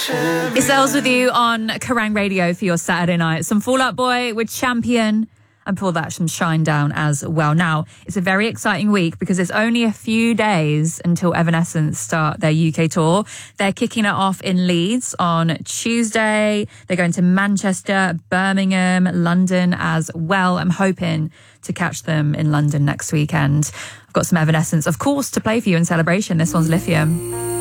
It's Els with you on Kerrang Radio for your Saturday night. Some Fall Out Boy with Champion, and before that some Shinedown as well. Now, it's a very exciting week because it's only a few days until Evanescence start their UK tour. They're kicking it off in Leeds on Tuesday. They're going to Manchester, Birmingham, London as well. I'm hoping to catch them in London next weekend. I've got some Evanescence, of course, to play for you in celebration. This one's Lithium.